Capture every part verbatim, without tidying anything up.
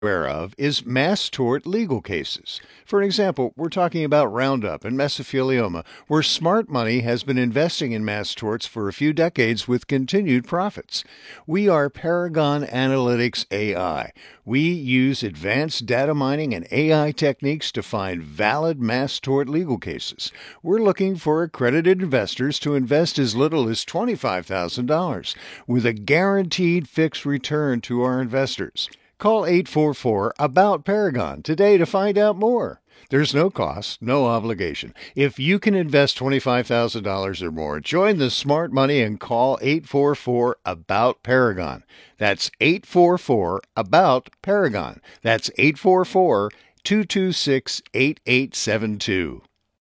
aware of is mass tort legal cases. For example, we're talking about Roundup and mesothelioma, where smart money has been investing in mass torts for a few decades with continued profits. We are Paragon Analytics A I. We use advanced data mining and A I techniques to find valid mass tort legal cases. We're looking for accredited investors to invest as little as twenty-five thousand dollars with a guaranteed fixed return to our investors. Call eight four four, ABOUT Paragon today to find out more. There's no cost, no obligation. If you can invest twenty-five thousand dollars or more, join the smart money and call eight four four, ABOUT Paragon. That's eight four four, ABOUT Paragon. That's eight four four, two two six, eight eight seven two.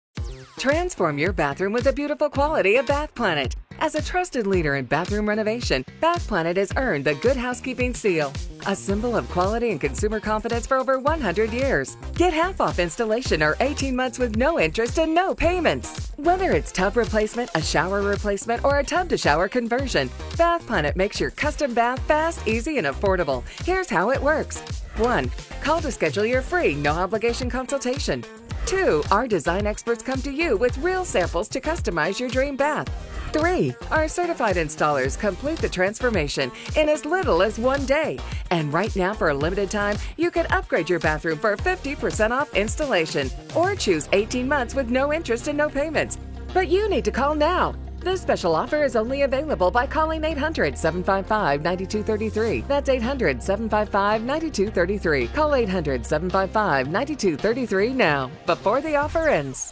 Transform your bathroom with the beautiful quality of Bath Planet. As a trusted leader in bathroom renovation, Bath Planet has earned the Good Housekeeping seal, a symbol of quality and consumer confidence for over one hundred years. Get half off installation or eighteen months with no interest and no payments. Whether it's tub replacement, a shower replacement, or a tub-to-shower conversion, Bath Planet makes your custom bath fast, easy, and affordable. Here's how it works. one. Call to schedule your free, no-obligation consultation. two. Our design experts come to you with real samples to customize your dream bath. three. Our certified installers complete the transformation in as little as one day. And right now, for a limited time, you can upgrade your bathroom for fifty percent off installation or choose eighteen months with no interest and no payments. But you need to call now. This special offer is only available by calling eight hundred, seven five five, nine two three three. That's eight hundred, seven five five, nine two three three. Call eight hundred, seven five five, nine two three three now, before the offer ends.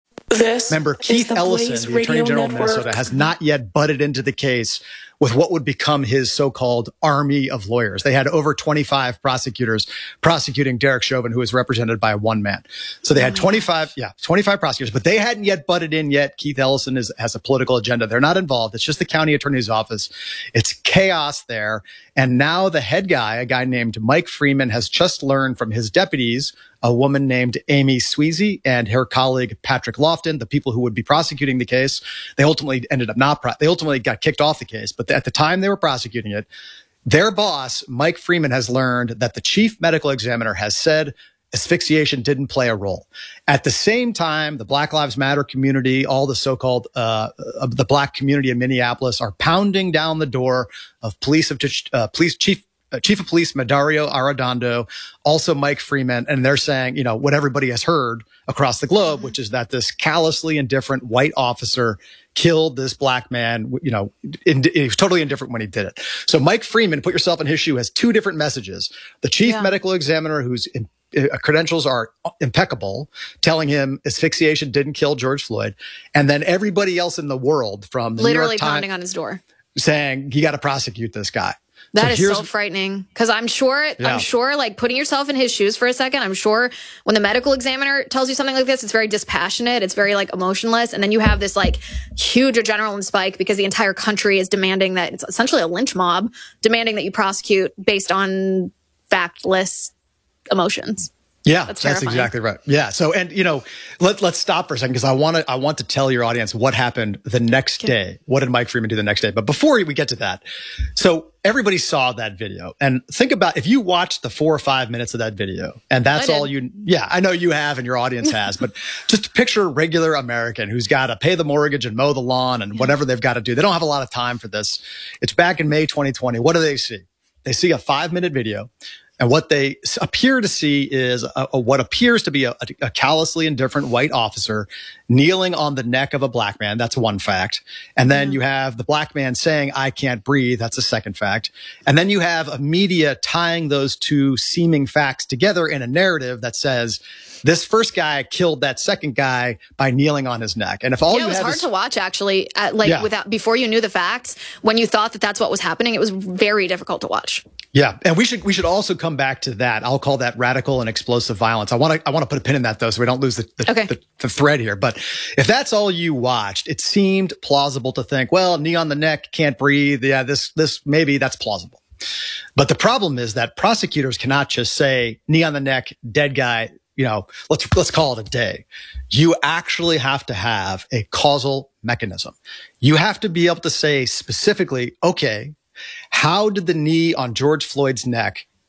This Remember, Keith Ellison, the Attorney General of Minnesota, has not yet butted into the case with what would become his so-called army of lawyers. They had over twenty-five prosecutors prosecuting Derek Chauvin, who was represented by one man. So they had twenty-five, yeah, twenty-five prosecutors, but they hadn't yet butted in yet. Keith Ellison is, has a political agenda. They're not involved. It's just the county attorney's office. It's chaos there. And now the head guy, a guy named Mike Freeman, has just learned from his deputies, a woman named Amy Sweezy and her colleague Patrick Lofton, the people who would be prosecuting the case. They ultimately ended up not, pro- they ultimately got kicked off the case, but at the time they were prosecuting it, their boss, Mike Freeman, has learned that the chief medical examiner has said asphyxiation didn't play a role. At the same time, the Black Lives Matter community, all the so-called, uh, the black community in Minneapolis are pounding down the door of police, of, uh, police chief Uh, Chief of Police Medario Arradondo, also Mike Freeman, and they're saying, you know, what everybody has heard across the globe, which is that this callously indifferent white officer killed this black man, you know, in, he was totally indifferent when he did it. So Mike Freeman, put yourself in his shoe, has two different messages. The chief yeah. medical examiner, whose in, uh, credentials are impeccable, telling him asphyxiation didn't kill George Floyd, and then everybody else in the world, from the literally New York Times, pounding on his door, saying you got to prosecute this guy. That so is so frightening, because I'm sure, yeah. I'm sure, like, putting yourself in his shoes for a second, I'm sure when the medical examiner tells you something like this, it's very dispassionate, it's very, like, emotionless, and then you have this, like, huge adrenaline spike because the entire country is demanding that, it's essentially a lynch mob, demanding that you prosecute based on factless emotions. Yeah, that's, that's exactly right. Yeah. So, and you know, let, let's stop for a second, because I want to, I want to tell your audience what happened the next okay. day. What did Mike Freeman do the next day? But before we get to that, so everybody saw that video, and think about, if you watched the four or five minutes of that video, and that's all you, yeah, I know you have and your audience has, but just picture a regular American who's got to pay the mortgage and mow the lawn and whatever they've got to do. They don't have a lot of time for this. It's back in May twenty twenty. What do they see? They see a five minute video. And what they appear to see is a, a, what appears to be a, a callously indifferent white officer kneeling on the neck of a black man. That's one fact. And then mm-hmm. you have the black man saying, "I can't breathe." That's a second fact. And then you have a media tying those two seeming facts together in a narrative that says, this first guy killed that second guy by kneeling on his neck. And if all yeah, you it was have hard is, to watch, actually, uh, like yeah. without, before you knew the facts, when you thought that that's what was happening, it was very difficult to watch. Yeah. And we should, we should also come back to that. I'll call that radical and explosive violence. I want to, I want to put a pin in that though, so we don't lose the, the, okay. the, the thread here. But if that's all you watched, it seemed plausible to think, well, knee on the neck, can't breathe. Yeah, this, this, maybe that's plausible. But the problem is that prosecutors cannot just say knee on the neck, dead guy, you know, let's, let's call it a day. You actually have to have a causal mechanism. You have to be able to say specifically, okay, how did the knee on George Floyd's neck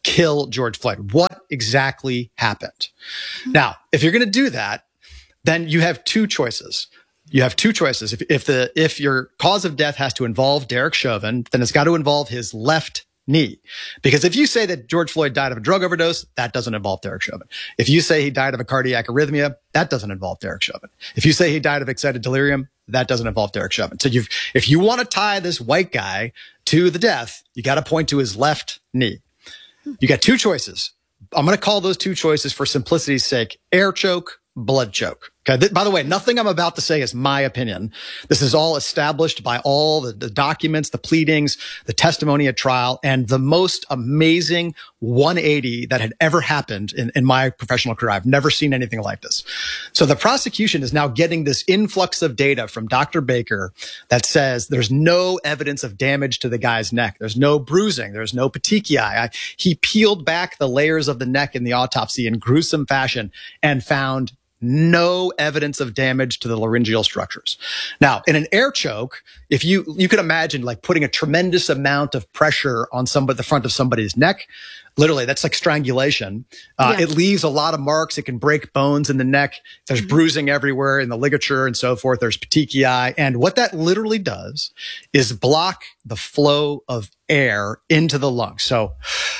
kill George Floyd? What exactly happened? Now, if you're going to do that, then you have two choices. You have two choices. If, if the if your cause of death has to involve Derek Chauvin, then it's got to involve his left knee. Because if you say that George Floyd died of a drug overdose, that doesn't involve Derek Chauvin. If you say he died of a cardiac arrhythmia, that doesn't involve Derek Chauvin. If you say he died of excited delirium, that doesn't involve Derek Chauvin. So you've, if you want to tie this white guy to the death, you got to point to his left knee. You got two choices. I'm going to call those two choices for simplicity's sake, air choke, blood choke. Okay. Th- by the way, nothing I'm about to say is my opinion. This is all established by all the, the documents, the pleadings, the testimony at trial, and the most amazing one eighty that had ever happened in, in my professional career. I've never seen anything like this. So the prosecution is now getting this influx of data from Doctor Baker that says there's no evidence of damage to the guy's neck. There's no bruising. There's no petechiae. I, he peeled back the layers of the neck in the autopsy in gruesome fashion and found no evidence of damage to the laryngeal structures. Now, in an air choke, if you, you could imagine like putting a tremendous amount of pressure on somebody, the front of somebody's neck. Literally, that's like strangulation. Uh, yeah. It leaves a lot of marks. It can break bones in the neck. There's mm-hmm. bruising everywhere in the ligature and so forth. There's petechiae. And what that literally does is block the flow of air into the lungs. So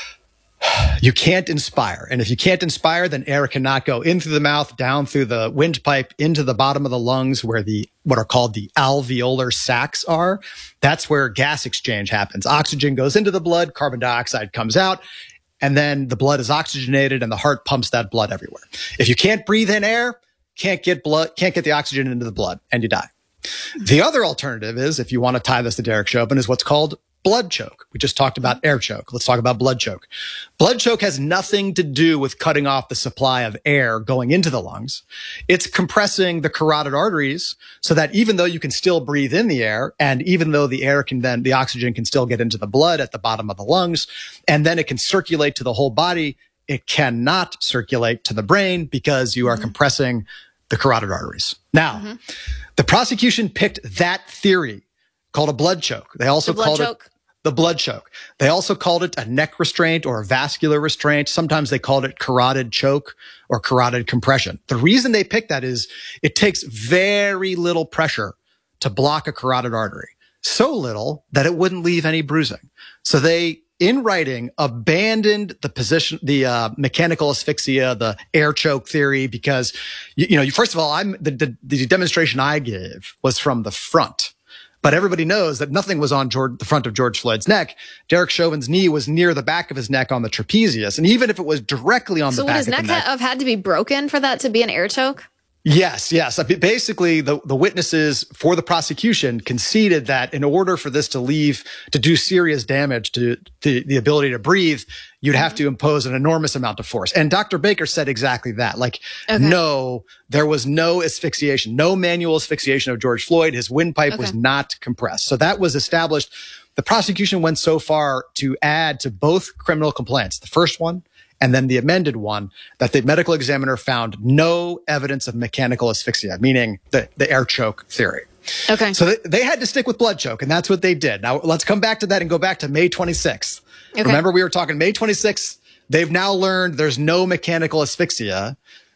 you can't inspire. And if you can't inspire, then air cannot go in through the mouth, down through the windpipe, into the bottom of the lungs where the, what are called the alveolar sacs are. That's where gas exchange happens. Oxygen goes into the blood, carbon dioxide comes out, and then the blood is oxygenated and the heart pumps that blood everywhere. If you can't breathe in air, can't get blood, can't get the oxygen into the blood, and you die. The other alternative is, if you want to tie this to Derek Chauvin, is what's called blood choke. We just talked about air choke. Let's talk about blood choke. Blood choke has nothing to do with cutting off the supply of air going into the lungs. It's compressing the carotid arteries so that even though you can still breathe in the air, and even though the air can then, the oxygen can still get into the blood at the bottom of the lungs, and then it can circulate to the whole body, it cannot circulate to the brain because you are mm-hmm. compressing the carotid arteries. Now, mm-hmm. the prosecution picked that theory called a blood choke. They also the called choke. it the blood choke. They also called it a neck restraint or a vascular restraint. Sometimes they called it carotid choke or carotid compression. The reason they picked that is it takes very little pressure to block a carotid artery. So little that it wouldn't leave any bruising. So they, in writing, abandoned the position, the uh, mechanical asphyxia, the air choke theory, because, you, you know, first of all, I'm the, the, the demonstration I give was from the front. But everybody knows that nothing was on George, the front of George Floyd's neck. Derek Chauvin's knee was near the back of his neck on the trapezius. And even if it was directly on so the back of the neck. So would his neck ha- have had to be broken for that to be an air choke? Yes, yes. Basically, the, the witnesses for the prosecution conceded that in order for this to leave, to do serious damage to, to the ability to breathe, you'd have to impose an enormous amount of force. And Doctor Baker said exactly that. Like, okay. no, there was no asphyxiation, no manual asphyxiation of George Floyd. His windpipe okay. was not compressed. So that was established. The prosecution went so far to add to both criminal complaints, the first one and then the amended one, that the medical examiner found no evidence of mechanical asphyxia, meaning the, the air choke theory. Okay. So they, they had to stick with blood choke, and that's what they did. Now, let's come back to that and go back to May twenty-sixth. Okay. Remember, we were talking May twenty-sixth. They've now learned there's no mechanical asphyxia.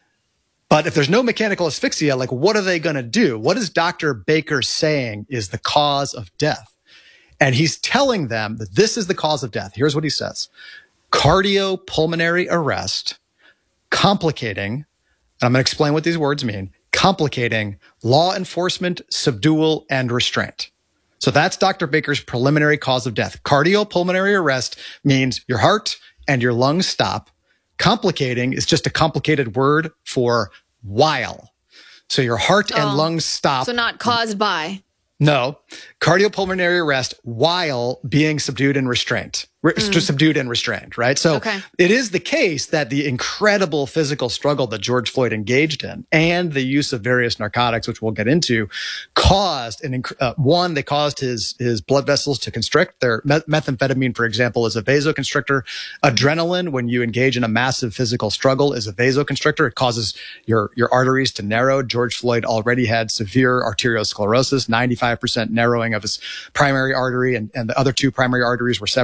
But if there's no mechanical asphyxia, like, what are they going to do? What is Doctor Baker saying is the cause of death? And he's telling them that this is the cause of death. Here's what he says. Cardiopulmonary arrest, complicating, and I'm going to explain what these words mean, complicating law enforcement, subdual, and restraint. So that's Doctor Baker's preliminary cause of death. Cardiopulmonary arrest means your heart and your lungs stop. Complicating is just a complicated word for while. So your heart oh, and lungs stop. So not caused by. No. Cardiopulmonary arrest while being subdued and restrained. Mm. Subdued and restrained, right? So okay. it is the case that the incredible physical struggle that George Floyd engaged in and the use of various narcotics, which we'll get into, caused an inc- uh, one, they caused his his blood vessels to constrict. Their met- methamphetamine, for example, is a vasoconstrictor. Adrenaline, when you engage in a massive physical struggle, is a vasoconstrictor. It causes your your arteries to narrow. George Floyd already had severe arteriosclerosis, ninety-five percent narrowing of his primary artery, and, and the other two primary arteries were seventy-five percent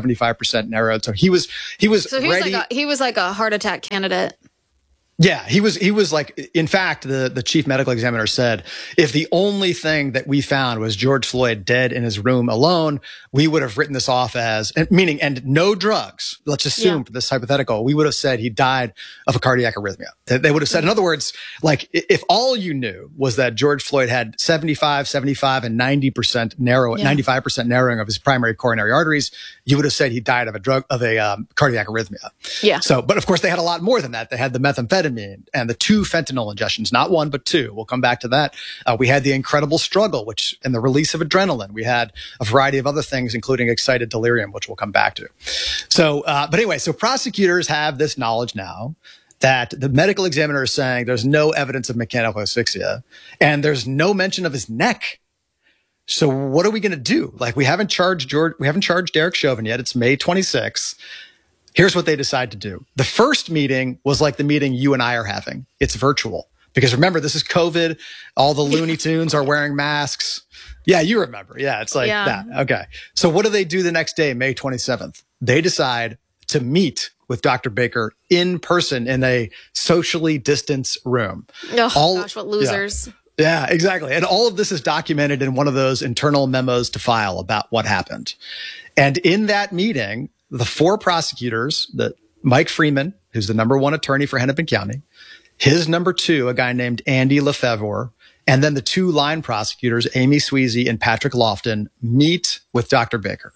percent narrowed. So he was he was so he was ready. like a, he was like a heart attack candidate. Yeah, he was, he was like, in fact, the, the chief medical examiner said, if the only thing that we found was George Floyd dead in his room alone, we would have written this off as, meaning, and no drugs. Let's assume yeah. for this hypothetical, we would have said he died of a cardiac arrhythmia. They would have said, in other words, like, if all you knew was that George Floyd had seventy-five, seventy-five, and ninety percent narrow, yeah. ninety-five percent narrowing of his primary coronary arteries, you would have said he died of a drug, of a um, cardiac arrhythmia. Yeah. So, but of course they had a lot more than that. They had the methamphetamine and the two fentanyl ingestions, not one, but two. We'll come back to that. Uh, we had the incredible struggle, which, and the release of adrenaline. We had a variety of other things, including excited delirium, which we'll come back to. So, uh, but anyway, so prosecutors have this knowledge now that the medical examiner is saying there's no evidence of mechanical asphyxia and there's no mention of his neck. So what are we going to do? Like, we haven't charged George, we haven't charged Derek Chauvin yet. It's May twenty-sixth. Here's what they decide to do. The first meeting was like the meeting you and I are having. It's virtual. Because remember, this is COVID. All the Looney Tunes are wearing masks. Yeah, you remember. Yeah, it's like yeah. that. Okay. So what do they do the next day, May twenty-seventh? They decide to meet with Doctor Baker in person in a socially distanced room. Oh, all, gosh, what losers. Yeah. Yeah, exactly. And all of this is documented in one of those internal memos to file about what happened. And in that meeting, the four prosecutors, the Mike Freeman, who's the number one attorney for Hennepin County, his number two, a guy named Andy Lefevre, and then the two line prosecutors, Amy Sweezy and Patrick Lofton, meet with Doctor Baker.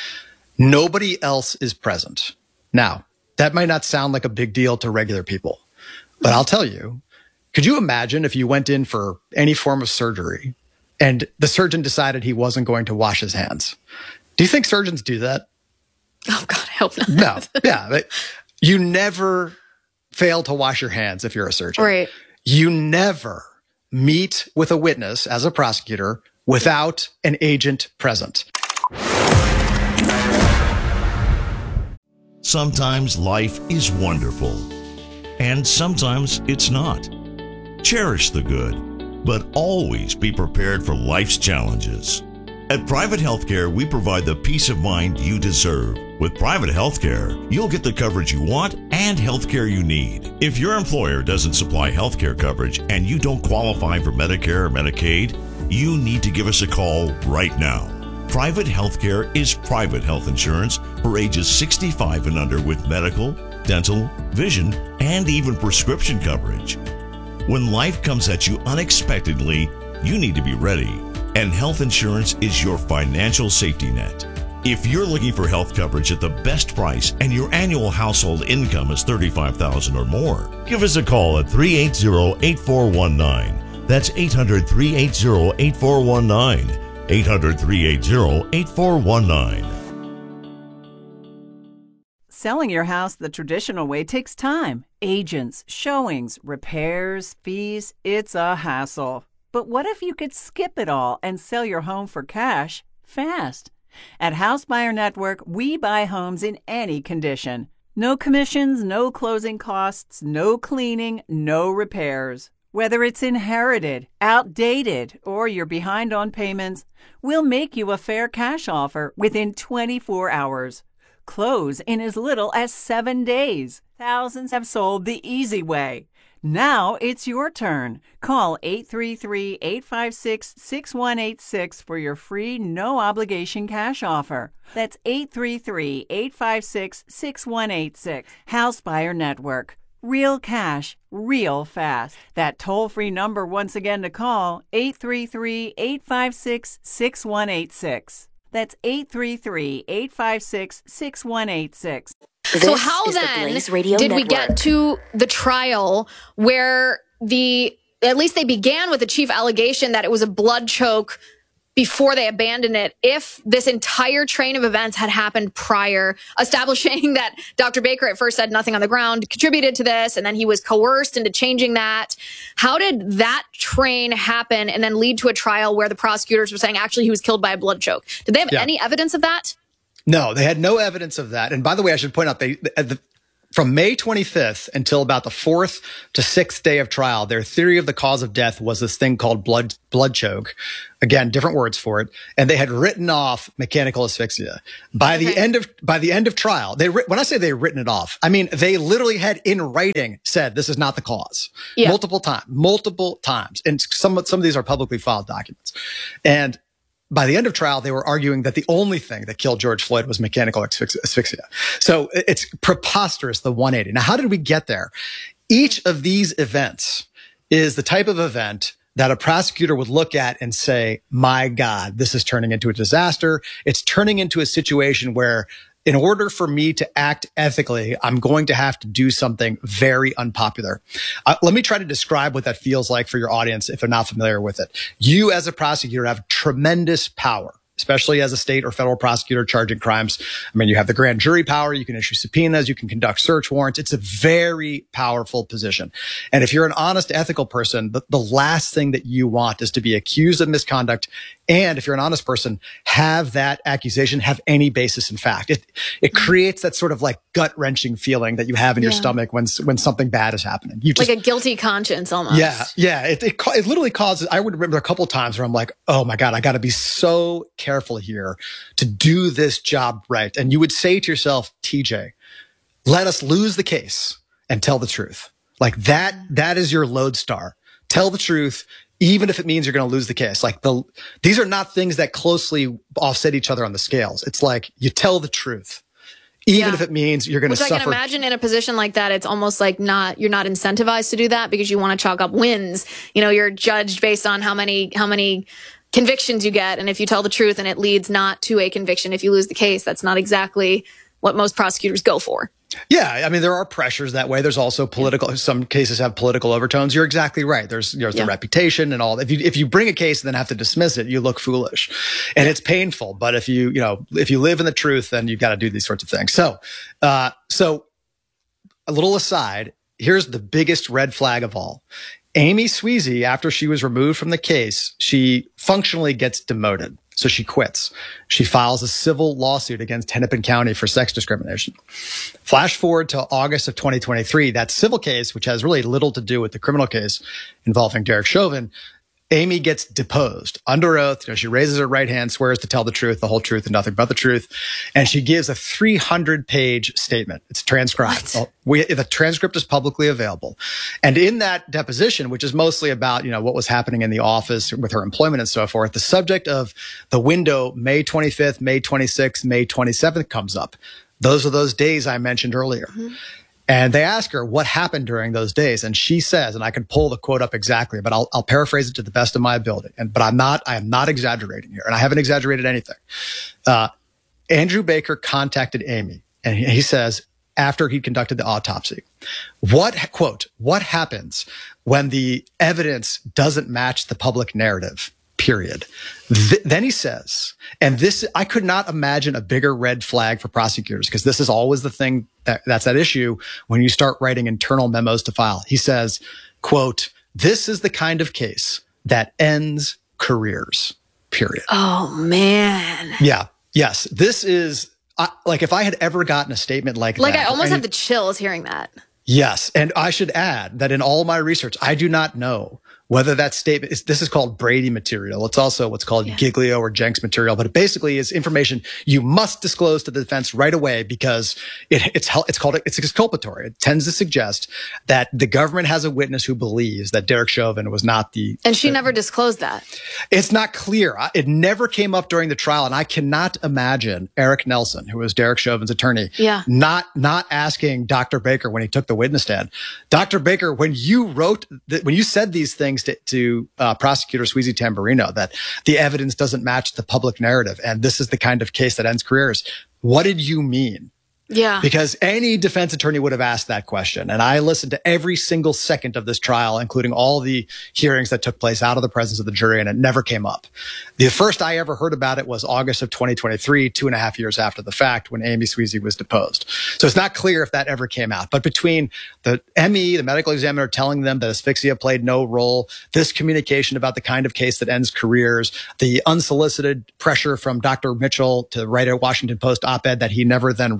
Nobody else is present. Now, that might not sound like a big deal to regular people, but I'll tell you, could you imagine if you went in for any form of surgery and the surgeon decided he wasn't going to wash his hands? Do you think surgeons do that? Oh, God, I hope not. No. Yeah. But you never fail to wash your hands if you're a surgeon. Right. You never meet with a witness as a prosecutor without an agent present. Sometimes life is wonderful, and sometimes it's not. Cherish the good, but always be prepared for life's challenges. At Private Healthcare, we provide the peace of mind you deserve. With Private Healthcare, you'll get the coverage you want and healthcare you need. If your employer doesn't supply healthcare coverage and you don't qualify for Medicare or Medicaid, you need to give us a call right now. Private Healthcare is private health insurance for ages sixty-five and under with medical, dental, vision, and even prescription coverage. When life comes at you unexpectedly, you need to be ready. And health insurance is your financial safety net. If you're looking for health coverage at the best price and your annual household income is thirty-five thousand dollars or more, give us a call at three eight zero, eight four one nine. That's eight hundred, three eight zero, eight four one nine. eight hundred, three eight zero, eight four one nine. Selling your house the traditional way takes time. Agents, showings, repairs, fees. It's a hassle. But what if you could skip it all and sell your home for cash fast? At House Buyer Network, we buy homes in any condition. No commissions, no closing costs, no cleaning, no repairs. Whether it's inherited, outdated, or you're behind on payments, we'll make you a fair cash offer within twenty-four hours. Close in as little as seven days. Thousands have sold the easy way. Now it's your turn. Call eight three three, eight five six, six one eight six for your free no-obligation cash offer. That's eight three three, eight five six, six one eight six. House Buyer Network. Real cash, real fast. That toll-free number once again to call, eight three three, eight five six, six one eight six. That's eight three three, eight five six, six one eight six. This so how then the did Network. we get to the trial where the, at least they began with the chief allegation that it was a blood choke before they abandoned it, if this entire train of events had happened prior, establishing that Doctor Baker at first said nothing on the ground contributed to this, and then he was coerced into changing that. How did that train happen and then lead to a trial where the prosecutors were saying actually he was killed by a blood choke? Did they have yeah. any evidence of that? No, they had no evidence of that. And by the way, I should point out, they the, from May twenty-fifth until about the fourth to sixth day of trial, their theory of the cause of death was this thing called blood blood choke. Again, different words for it. And they had written off mechanical asphyxia. By okay. the end of by the end of trial, they when I say they written it off, I mean they literally had in writing said this is not the cause. Yeah. Multiple times, multiple times. And some some of these are publicly filed documents. And by the end of trial, they were arguing that the only thing that killed George Floyd was mechanical asphyxia. So it's preposterous, the one eighty. Now, how did we get there? Each of these events is the type of event that a prosecutor would look at and say, my God, this is turning into a disaster. It's turning into a situation where in order for me to act ethically, I'm going to have to do something very unpopular. Uh, let me try to describe what that feels like for your audience if they're not familiar with it. You as a prosecutor have tremendous power, especially as a state or federal prosecutor charging crimes. I mean, you have the grand jury power. You can issue subpoenas. You can conduct search warrants. It's a very powerful position. And if you're an honest, ethical person, the, the last thing that you want is to be accused of misconduct. And if you're an honest person, have that accusation have any basis in fact. It it creates that sort of like gut wrenching feeling that you have in yeah. your stomach when when something bad is happening. You just, like a guilty conscience almost. Yeah, yeah. It, it it literally causes. I would remember a couple of times where I'm like, oh my God, I got to be so careful here to do this job right. And you would say to yourself, T J, let us lose the case and tell the truth. Like that. That is your lodestar. Tell the truth. Even if it means you're going to lose the case. Like the, these are not things that closely offset each other on the scales. It's like you tell the truth, even yeah. if it means you're going to suffer. Which I can imagine in a position like that, it's almost like not, you're not incentivized to do that because you want to chalk up wins. You know, you're judged based on how many, how many convictions you get. And if you tell the truth and it leads not to a conviction, if you lose the case, that's not exactly what most prosecutors go for. Yeah, I mean, there are pressures that way. There's also political, yeah. some cases have political overtones. You're exactly right. There's, there's yeah. the reputation and all. If you, if you bring a case and then have to dismiss it, you look foolish and yeah. it's painful. But if you, you know, if you live in the truth, then you've got to do these sorts of things. So, uh, so a little aside, here's the biggest red flag of all. Amy Sweezy, after she was removed from the case, she functionally gets demoted. So she quits. She files a civil lawsuit against Hennepin County for sex discrimination. Flash forward to August of twenty twenty-three. That civil case, which has really little to do with the criminal case involving Derek Chauvin, Amy gets deposed under oath. You know, she raises her right hand, swears to tell the truth, the whole truth, and nothing but the truth. And she gives a three hundred page statement. It's transcribed. What? We, the transcript is publicly available. And in that deposition, which is mostly about, you know, what was happening in the office with her employment and so forth, the subject of the window, May twenty-fifth, May twenty-sixth, May twenty-seventh comes up. Those are those days I mentioned earlier. Mm-hmm. And they ask her what happened during those days. And she says, and I can pull the quote up exactly, but I'll, I'll paraphrase it to the best of my ability. And, but I'm not, I am not exaggerating here. And I haven't exaggerated anything. Uh, Andrew Baker contacted Amy and he, he says, after he conducted the autopsy, what, quote, what happens when the evidence doesn't match the public narrative? Period. Th- then he says, and this, I could not imagine a bigger red flag for prosecutors because this is always the thing that, that's at issue when you start writing internal memos to file. He says, quote, this is the kind of case that ends careers, period. Oh, man. Yeah. Yes. This is uh, like if I had ever gotten a statement like, like that. Like I almost have the chills hearing that. Yes. And I should add that in all my research, I do not know whether that statement is, this is called Brady material. It's also what's called yeah. Giglio or Jenks material, but it basically is information you must disclose to the defense right away because it, it's, it's called, it's exculpatory. It tends to suggest that the government has a witness who believes that Derek Chauvin was not the, and she the, never disclosed that. It's not clear. It never came up during the trial. And I cannot imagine Eric Nelson, who was Derek Chauvin's attorney, yeah. not, not asking Doctor Baker when he took the witness stand, Doctor Baker, when you wrote that, when you said these things to, to uh, prosecutor Sweezy Tamburino, that the evidence doesn't match the public narrative and this is the kind of case that ends careers. What did you mean? Yeah. Because any defense attorney would have asked that question. And I listened to every single second of this trial, including all the hearings that took place out of the presence of the jury, and it never came up. The first I ever heard about it was August of twenty twenty-three, two and a half years after the fact, when Amy Sweezy was deposed. So it's not clear if that ever came out. But between the M E, the medical examiner, telling them that asphyxia played no role, this communication about the kind of case that ends careers, the unsolicited pressure from Doctor Mitchell to write a Washington Post op-ed that he never then wrote,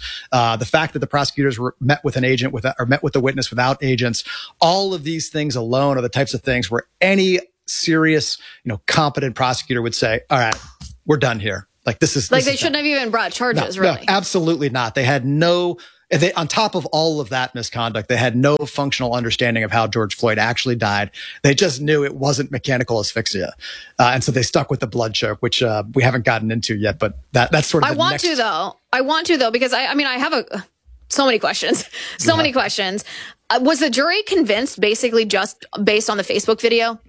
uh, the fact that the prosecutors were met with an agent with, or met with the witness without agents, all of these things alone are the types of things where any serious, you know, competent prosecutor would say, all right, we're done here. Like this is like this they is shouldn't done. have even brought charges, no, really. No, absolutely not. They had no, they, on top of all of that misconduct, they had no functional understanding of how George Floyd actually died. They just knew it wasn't mechanical asphyxia. Uh, and so they stuck with the blood choke, which uh, we haven't gotten into yet, but that that's sort of I the want next... to, though. I want to, though, because I, I mean, I have a so many questions, so yeah. many questions. Uh, was the jury convinced basically just based on the Facebook video?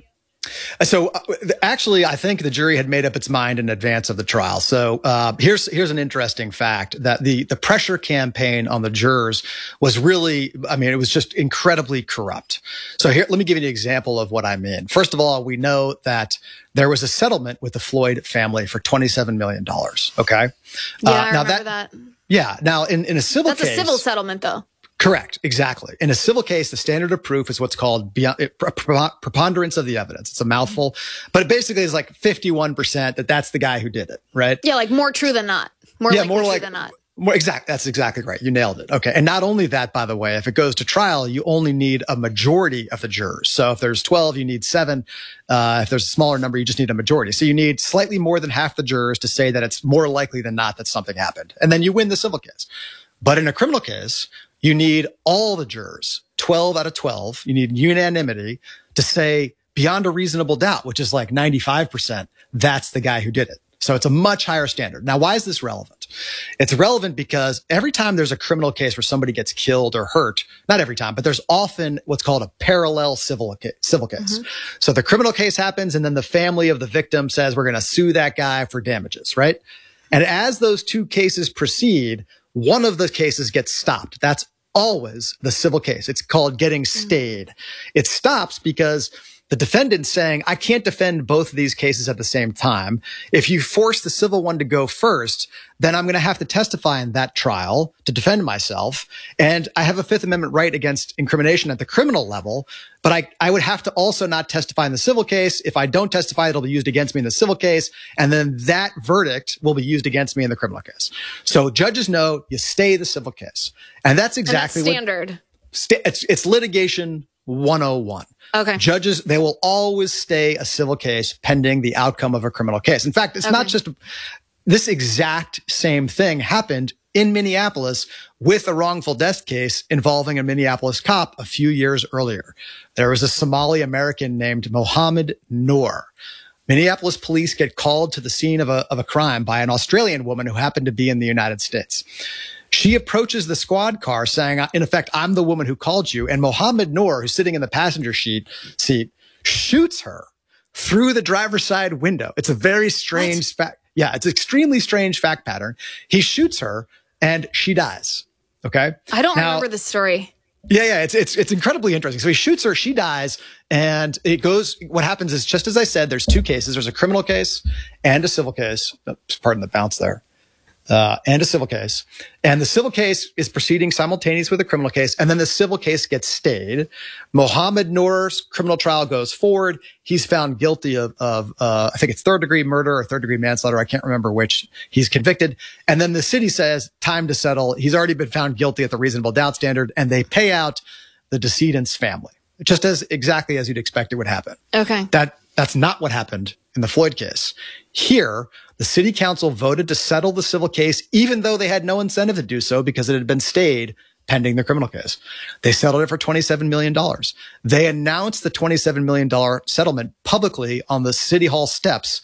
So uh, actually, I think the jury had made up its mind in advance of the trial. So uh, here's here's an interesting fact that the the pressure campaign on the jurors was really, I mean, it was just incredibly corrupt. So here, let me give you an example of what I mean. First of all, we know that there was a settlement with the Floyd family for twenty-seven million dollars. Okay. Yeah, uh, I now remember that, that. Yeah. Now in, in a civil That's case. That's a civil settlement, though. Correct. Exactly. In a civil case, the standard of proof is what's called beyond, preponderance of the evidence. It's a mouthful, but it basically is like fifty-one percent that that's the guy who did it, right? Yeah, like more true than not. More yeah, likely more true like, than not. More exact. That's exactly right. You nailed it. Okay. And not only that, by the way, if it goes to trial, you only need a majority of the jurors. So if there's twelve, you need seven. Uh, if there's a smaller number, you just need a majority. So you need slightly more than half the jurors to say that it's more likely than not that something happened. And then you win the civil case. But in a criminal case, you need all the jurors, twelve out of twelve. You need unanimity to say beyond a reasonable doubt, which is like ninety-five percent. That's the guy who did it. So it's a much higher standard. Now, why is this relevant? It's relevant because every time there's a criminal case where somebody gets killed or hurt, not every time, but there's often what's called a parallel civil case. Civil case. Mm-hmm. So the criminal case happens and then the family of the victim says, we're going to sue that guy for damages, right? And as those two cases proceed, one of the cases gets stopped. That's always the civil case. It's called getting stayed. It stops because the defendant's saying, I can't defend both of these cases at the same time. If you force the civil one to go first, then I'm going to have to testify in that trial to defend myself. And I have a Fifth Amendment right against incrimination at the criminal level. But I, I would have to also not testify in the civil case. If I don't testify, it'll be used against me in the civil case. And then that verdict will be used against me in the criminal case. So judges know you stay the civil case. And that's exactly and that's standard. What, sta- it's, it's litigation one oh one. Okay. Judges, they will always stay a civil case pending the outcome of a criminal case. In fact, it's okay. Not just this exact same thing happened in Minneapolis with a wrongful death case involving a Minneapolis cop a few years earlier. There was a Somali American named Mohammed Noor. Minneapolis police get called to the scene of a, of a crime by an Australian woman who happened to be in the United States. She approaches the squad car saying, in effect, I'm the woman who called you. And Mohammed Noor, who's sitting in the passenger seat, seat shoots her through the driver's side window. It's a very strange fact. Yeah, it's an extremely strange fact pattern. He shoots her and she dies. Okay. I don't now, remember this story. Yeah, yeah, it's it's it's incredibly interesting. So he shoots her, she dies, and it goes. What happens is, just as I said, there's two cases. There's a criminal case and a civil case. Pardon the bounce there. Uh, and a civil case. And the civil case is proceeding simultaneous with the criminal case. And then the civil case gets stayed. Mohammed Noor's criminal trial goes forward. He's found guilty of, of uh, I think it's third degree murder or third degree manslaughter. I can't remember which. He's convicted. And then the city says, time to settle. He's already been found guilty at the reasonable doubt standard. And they pay out the decedent's family, just as exactly as you'd expect it would happen. Okay. That That's not what happened in the Floyd case. Here, the city council voted to settle the civil case, even though they had no incentive to do so because it had been stayed pending the criminal case. They settled it for twenty-seven million dollars. They announced the twenty-seven million dollars settlement publicly on the city hall steps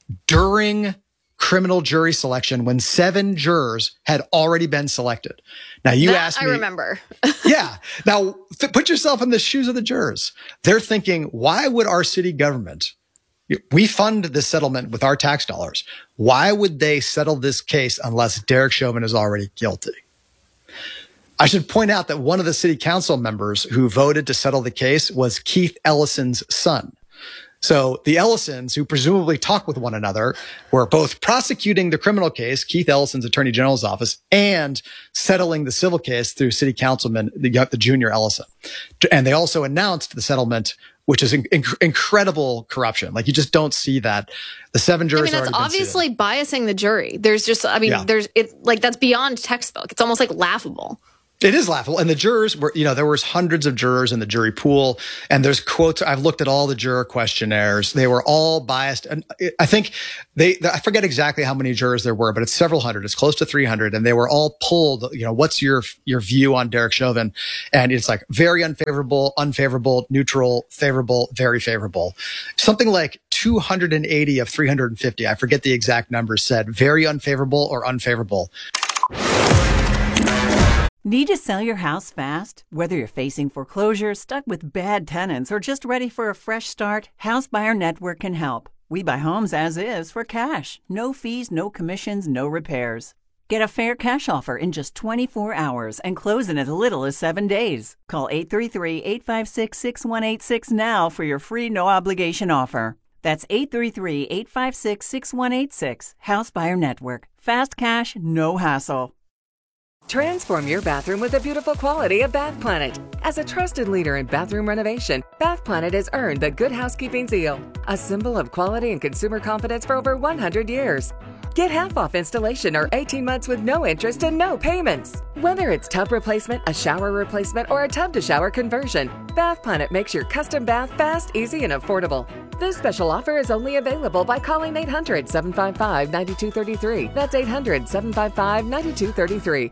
during criminal jury selection when seven jurors had already been selected. Now, you that asked me. I remember. Yeah. Now, th- put yourself in the shoes of the jurors. They're thinking, why would our city government, we fund this settlement with our tax dollars. Why would they settle this case unless Derek Chauvin is already guilty? I should point out that one of the city council members who voted to settle the case was Keith Ellison's son. So the Ellisons, who presumably talk with one another, were both prosecuting the criminal case, Keith Ellison's attorney general's office, and settling the civil case through city councilman, the, the junior Ellison. And they also announced the settlement which is in, inc- incredible corruption. Like you just don't see that. The seven jurors. I mean, that's obviously biasing the jury. There's just, I mean, yeah. there's it like that's beyond textbook. It's almost like laughable. It is laughable. And the jurors were, you know, there was hundreds of jurors in the jury pool. And there's quotes. I've looked at all the juror questionnaires. They were all biased. And I think they, I forget exactly how many jurors there were, but it's several hundred. It's close to three hundred. And they were all pulled, you know, what's your, your view on Derek Chauvin? And it's like very unfavorable, unfavorable, neutral, favorable, very favorable. Something like two hundred eighty of three hundred fifty, I forget the exact numbers, said very unfavorable or unfavorable. Need to sell your house fast? Whether you're facing foreclosure, stuck with bad tenants, or just ready for a fresh start, House Buyer Network can help. We buy homes as is for cash. No fees, no commissions, no repairs. Get a fair cash offer in just twenty-four hours and close in as little as seven days. Call eight three three, eight five six, six one eight six now for your free no-obligation offer. That's eight three three, eight five six, six one eight six. House Buyer Network. Fast cash, no hassle. Transform your bathroom with the beautiful quality of Bath Planet. As a trusted leader in bathroom renovation, Bath Planet has earned the Good Housekeeping seal, a symbol of quality and consumer confidence for over one hundred years. Get half off installation or eighteen months with no interest and no payments. Whether it's tub replacement, a shower replacement, or a tub-to-shower conversion, Bath Planet makes your custom bath fast, easy, and affordable. This special offer is only available by calling eight hundred, seven five five, nine two three three. That's eight hundred, seven five five, nine two three three.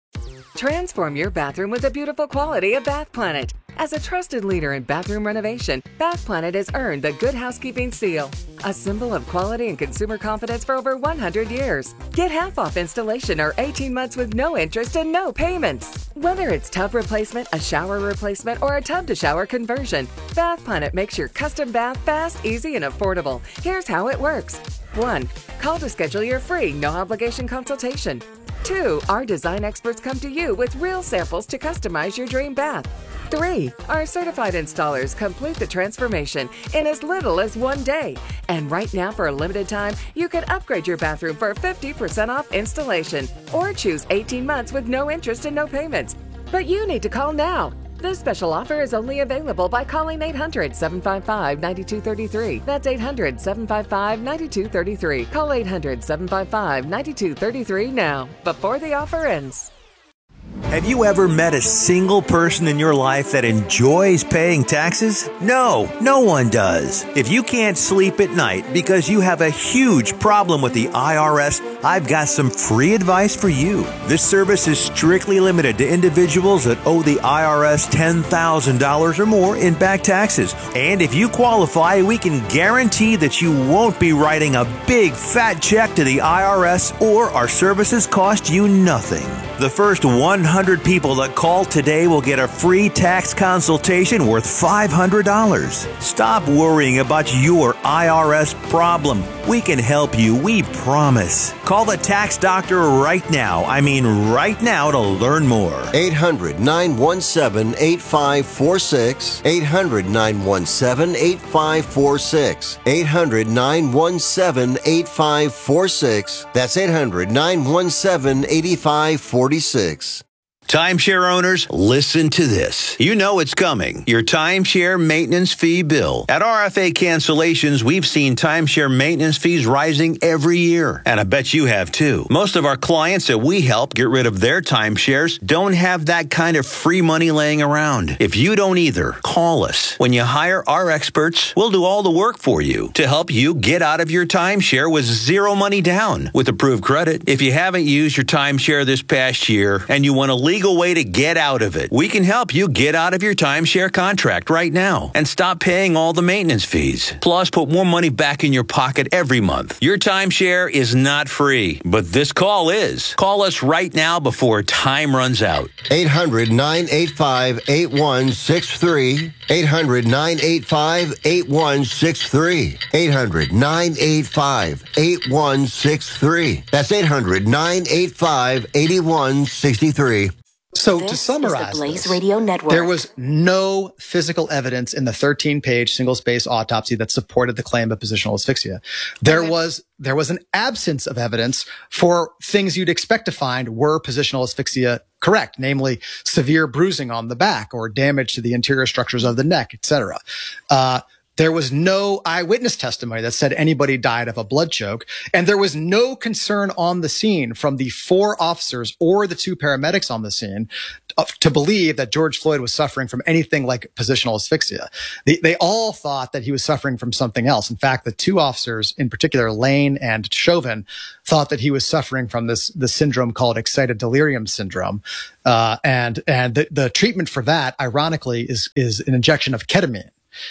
Transform your bathroom with the beautiful quality of Bath Planet. As a trusted leader in bathroom renovation, Bath Planet has earned the Good Housekeeping seal, a symbol of quality and consumer confidence for over one hundred years. Get half off installation or eighteen months with no interest and no payments. Whether it's tub replacement, a shower replacement, or a tub-to-shower conversion, Bath Planet makes your custom bath fast, easy, and affordable. Here's how it works. one. Call to schedule your free no-obligation consultation. two. Our design experts come to you with real samples to customize your dream bath. three. Our certified installers complete the transformation in as little as one day. And right now, for a limited time, you can upgrade your bathroom for fifty percent off installation or choose eighteen months with no interest and no payments. But you need to call now. This special offer is only available by calling eight hundred, seven five five, nine two three three. That's eight hundred, seven five five, nine two three three. Call eight hundred, seven five five, nine two three three now, before the offer ends. Have you ever met a single person in your life that enjoys paying taxes? No, no one does. If you can't sleep at night because you have a huge problem with the I R S, I've got some free advice for you. This service is strictly limited to individuals that owe the I R S ten thousand dollars or more in back taxes. And if you qualify, we can guarantee that you won't be writing a big fat check to the I R S, or our services cost you nothing. The first one hundred people that call today will get a free tax consultation worth five hundred dollars. Stop worrying about your I R S problem. We can help you, we promise. Call the tax doctor right now. I mean right now to learn more. eight hundred, nine one seven, eight five four six. eight hundred, nine one seven, eight five four six. eight hundred, nine one seven, eight five four six. That's eight hundred, nine one seven, eight five four six. Timeshare owners, listen to this. You know it's coming. Your timeshare maintenance fee bill. At R F A Cancellations, we've seen timeshare maintenance fees rising every year. And I bet you have too. Most of our clients that we help get rid of their timeshares don't have that kind of free money laying around. If you don't either, call us. When you hire our experts, we'll do all the work for you to help you get out of your timeshare with zero money down with approved credit. If you haven't used your timeshare this past year and you want to legal way to get out of it, we can help you get out of your timeshare contract right now and stop paying all the maintenance fees. Plus, put more money back in your pocket every month. Your timeshare is not free, but this call is. Call us right now before time runs out. eight hundred, nine eight five, eight one six three. eight hundred, nine eight five, eight one six three. eight hundred, nine eight five, eight one six three. That's eight hundred, nine eight five, eight one six three. So this to summarize, is the Blaze this, Radio Network. There was no physical evidence in the thirteen-page single-space autopsy that supported the claim of positional asphyxia. There okay. was there was an absence of evidence for things you'd expect to find were positional asphyxia correct, namely severe bruising on the back or damage to the interior structures of the neck, et cetera. Uh, There was no eyewitness testimony that said anybody died of a blood choke. And there was no concern on the scene from the four officers or the two paramedics on the scene to believe that George Floyd was suffering from anything like positional asphyxia. They, they all thought that he was suffering from something else. In fact, the two officers, in particular, Lane and Chauvin, thought that he was suffering from this, this syndrome called excited delirium syndrome. Uh, and, and the, the treatment for that, ironically, is, is an injection of ketamine.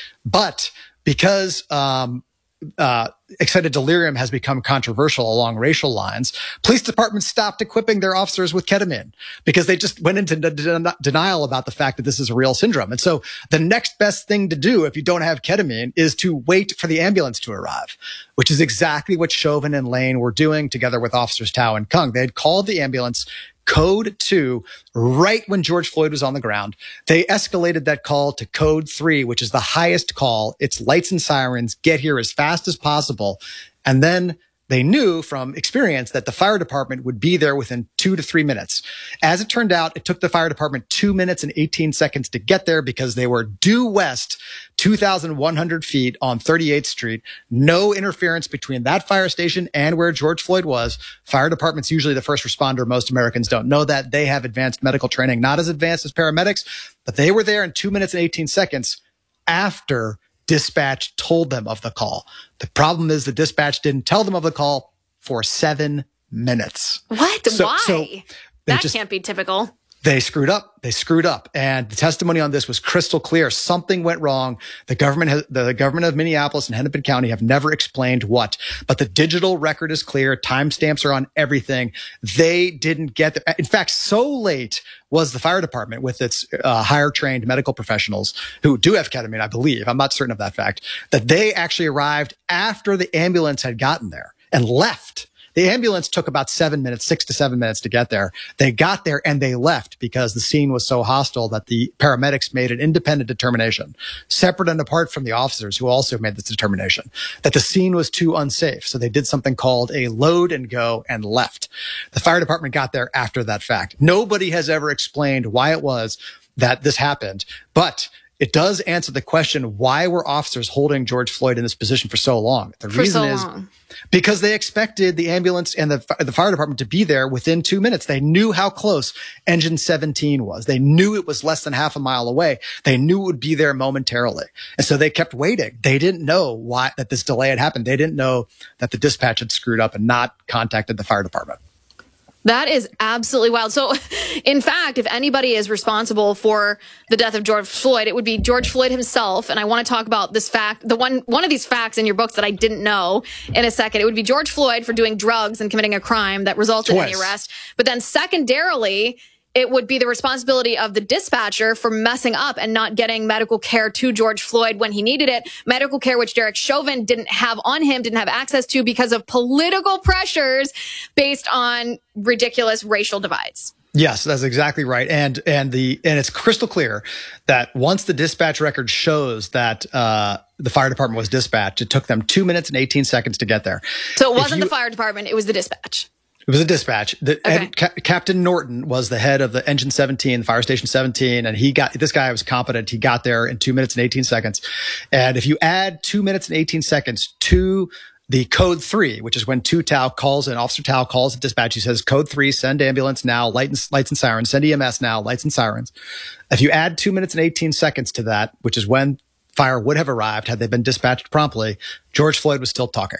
But because um, uh, excited delirium has become controversial along racial lines, police departments stopped equipping their officers with ketamine because they just went into de- de- denial about the fact that this is a real syndrome. And so the next best thing to do if you don't have ketamine is to wait for the ambulance to arrive, which is exactly what Chauvin and Lane were doing together with officers Tao and Kung. They had called the ambulance code two right when George Floyd was on the ground. They escalated that call to code three, which is the highest call. It's lights and sirens, get here as fast as possible. And then they knew from experience that the fire department would be there within two to three minutes. As it turned out, it took the fire department two minutes and eighteen seconds to get there because they were due west two thousand one hundred feet on thirty-eighth Street. No interference between that fire station and where George Floyd was. Fire department's usually the first responder. Most Americans don't know that. They have advanced medical training, not as advanced as paramedics, but they were there in two minutes and eighteen seconds after dispatch told them of the call. The problem is the dispatch didn't tell them of the call for seven minutes. What? So, Why? So that just, can't be typical. They screwed up. They screwed up. And the testimony on this was crystal clear. Something went wrong. The government has, the government of Minneapolis and Hennepin County have never explained what, but the digital record is clear. Timestamps are on everything. They didn't get there. In fact, so late was the fire department with its uh, higher trained medical professionals who do have ketamine, I believe. I'm not certain of that fact, that they actually arrived after the ambulance had gotten there and left. The ambulance took about seven minutes, six to seven minutes to get there. They got there and they left because the scene was so hostile that the paramedics made an independent determination, separate and apart from the officers who also made this determination, that the scene was too unsafe. So they did something called a load and go and left. The fire department got there after that fact. Nobody has ever explained why it was that this happened, but it does answer the question, why were officers holding George Floyd in this position for so long? The for reason so is long. because they expected the ambulance and the, the fire department to be there within two minutes. They knew how close engine seventeen was. They knew it was less than half a mile away. They knew it would be there momentarily. And so they kept waiting. They didn't know why that this delay had happened. They didn't know that the dispatch had screwed up and not contacted the fire department. That is absolutely wild. So, in fact, if anybody is responsible for the death of George Floyd, it would be George Floyd himself. And I want to talk about this fact, the one, one of these facts in your books that I didn't know in a second. It would be George Floyd for doing drugs and committing a crime that resulted Twice. in the arrest. But then secondarily, it would be the responsibility of the dispatcher for messing up and not getting medical care to George Floyd when he needed it. Medical care, which Derek Chauvin didn't have on him, didn't have access to because of political pressures based on ridiculous racial divides. Yes, that's exactly right. And, and the, and it's crystal clear that once the dispatch record shows that, uh, the fire department was dispatched, it took them two minutes and eighteen seconds to get there. So it wasn't you, the fire department, it was the dispatch. It was a dispatch. The, okay. Ed, Ca- Captain Norton was the head of the engine seventeen, the fire station seventeen, and he got, this guy was competent. He got there in two minutes and eighteen seconds. And if you add two minutes and eighteen seconds to the code three, which is when two Tao calls in, Officer Tao calls the dispatch. He says, code three, send ambulance now, light and, lights and sirens, send E M S now, lights and sirens. If you add two minutes and eighteen seconds to that, which is when fire would have arrived had they been dispatched promptly, George Floyd was still talking.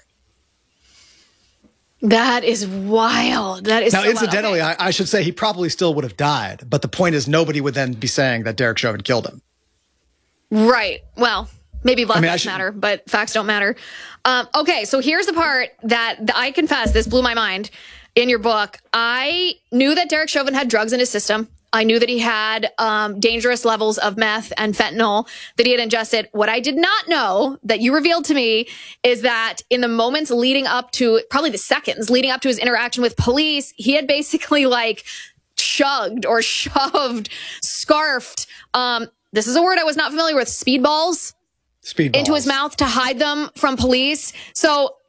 That is wild. That is now, so incidentally, wild. Okay. I, I should say he probably still would have died. But the point is, nobody would then be saying that Derek Chauvin killed him. Right. Well, maybe black I mean, lives should... matter, but facts don't matter. Um, okay, so here's the part that, that I confess, this blew my mind in your book. I knew that Derek Chauvin had drugs in his system. I knew that he had um, dangerous levels of meth and fentanyl that he had ingested. What I did not know that you revealed to me is that in the moments leading up to, probably the seconds leading up to his interaction with police, he had basically like chugged or shoved, scarfed. Um, this is a word I was not familiar with, speedballs. Speedballs. Into his mouth to hide them from police. So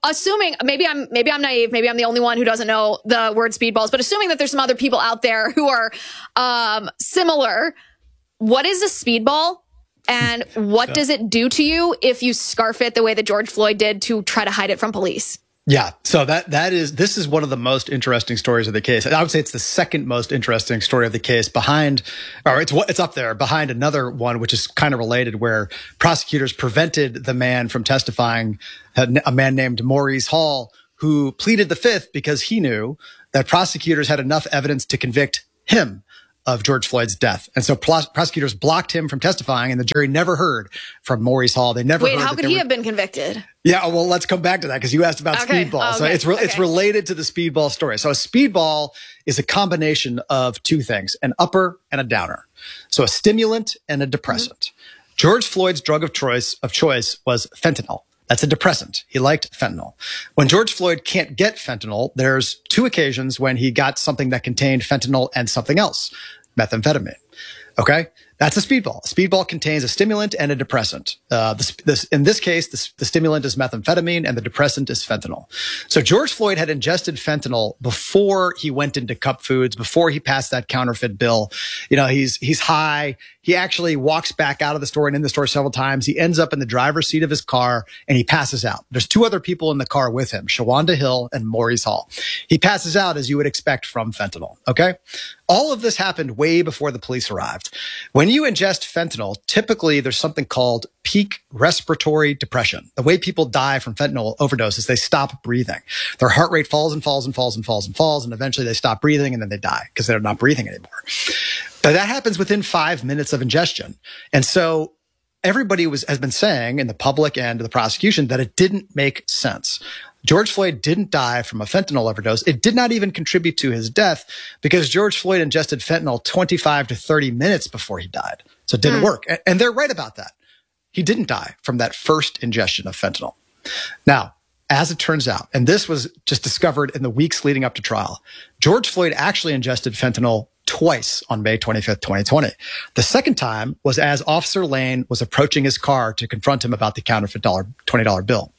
assuming maybe I'm maybe I'm naive, maybe I'm the only one who doesn't know the word speedballs, but assuming that there's some other people out there who are um, similar, what is a speedball? And what yeah. does it do to you if you scarf it the way that George Floyd did to try to hide it from police? Yeah. So that, that is, this is one of the most interesting stories of the case. I would say it's the second most interesting story of the case behind, or it's it's up there behind another one, which is kind of related, where prosecutors prevented the man from testifying, a man named Maurice Hall, who pleaded the fifth because he knew that prosecutors had enough evidence to convict him of George Floyd's death. And so pros- prosecutors blocked him from testifying, and the jury never heard from Maurice Hall. They never Wait, heard how could he were- have been convicted? Yeah, well, let's come back to that because you asked about okay. speedball. Oh, okay. So it's re- okay. it's related to the speedball story. So a speedball is a combination of two things, an upper and a downer. So a stimulant and a depressant. Mm-hmm. George Floyd's drug of choice of choice was fentanyl. That's a depressant. He liked fentanyl. When George Floyd can't get fentanyl, there's two occasions when he got something that contained fentanyl and something else, methamphetamine. Okay? That's a speedball. A speedball contains a stimulant and a depressant. Uh, this, this, in this case, the, the stimulant is methamphetamine and the depressant is fentanyl. So George Floyd had ingested fentanyl before he went into Cup Foods, before he passed that counterfeit bill. You know, he's he's high. He actually walks back out of the store and in the store several times. He ends up in the driver's seat of his car and he passes out. There's two other people in the car with him, Shawanda Hill and Maurice Hall. He passes out as you would expect from fentanyl. Okay? All of this happened way before the police arrived. When you ingest fentanyl, typically there's something called peak respiratory depression. The way people die from fentanyl overdose is they stop breathing. Their heart rate falls and falls and falls and falls and falls, and eventually they stop breathing and then they die because they're not breathing anymore. But that happens within five minutes of ingestion. And so everybody was has been saying in the public and the prosecution that it didn't make sense. George Floyd didn't die from a fentanyl overdose. It did not even contribute to his death because George Floyd ingested fentanyl twenty-five to thirty minutes before he died. So it didn't mm. work. And they're right about that. He didn't die from that first ingestion of fentanyl. Now, as it turns out, and this was just discovered in the weeks leading up to trial, George Floyd actually ingested fentanyl twice on May twenty-fifth, twenty twenty. The second time was as Officer Lane was approaching his car to confront him about the counterfeit twenty dollar bill.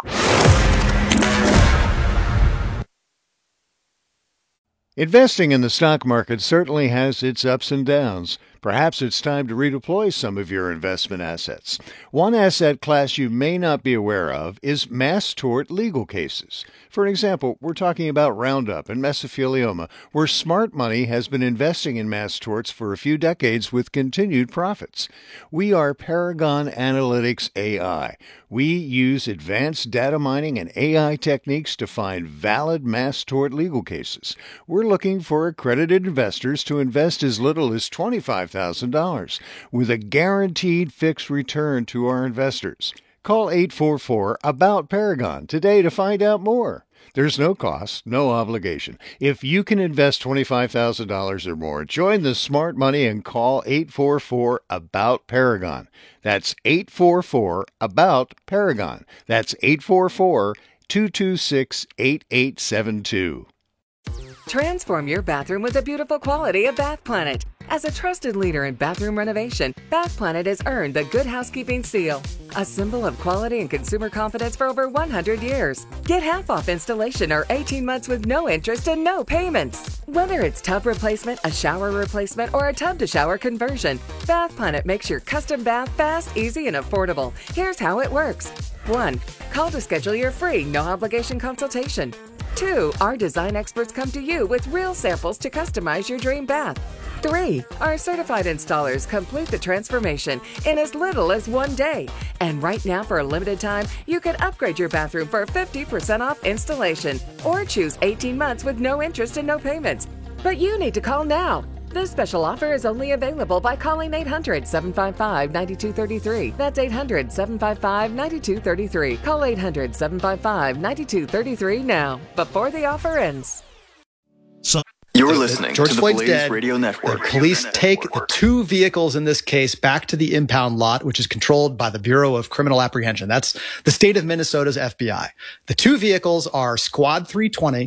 Investing in the stock market certainly has its ups and downs. Perhaps it's time to redeploy some of your investment assets. One asset class you may not be aware of is mass tort legal cases. For example, we're talking about Roundup and mesothelioma, where smart money has been investing in mass torts for a few decades with continued profits. We are Paragon Analytics A I. We use advanced data mining and A I techniques to find valid mass tort legal cases. We're looking for accredited investors to invest as little as twenty-five thousand dollars with a guaranteed fixed return to our investors. Call eight four four, A B O U T, Paragon today to find out more. There's no cost, no obligation. If you can invest twenty-five thousand dollars or more, join the smart money and call eight four four, A B O U T, Paragon. That's eight four four, A B O U T, Paragon. That's eight four four, two two six, eight eight seven two. Transform your bathroom with the beautiful quality of Bath Planet. As a trusted leader in bathroom renovation, Bath Planet has earned the Good Housekeeping Seal, a symbol of quality and consumer confidence for over one hundred years. Get half off installation or eighteen months with no interest and no payments. Whether it's tub replacement, a shower replacement, or a tub-to-shower conversion, Bath Planet makes your custom bath fast, easy, and affordable. Here's how it works. one. Call to schedule your free, no-obligation consultation. two. Our design experts come to you with real samples to customize your dream bath. three. Our certified installers complete the transformation in as little as one day. And right now, for a limited time, you can upgrade your bathroom for fifty percent off installation or choose eighteen months with no interest and no payments. But you need to call now. This special offer is only available by calling eight hundred, seven five five, nine two three three. That's eight hundred, seven five five, nine two three three. Call eight hundred, seven five five, nine two three three now, before the offer ends. So You're listening George to the Floyd's Blaze dead. Radio Network. The police take the two vehicles in this case back to the impound lot, which is controlled by the Bureau of Criminal Apprehension. That's the state of Minnesota's F B I. The two vehicles are Squad three twenty.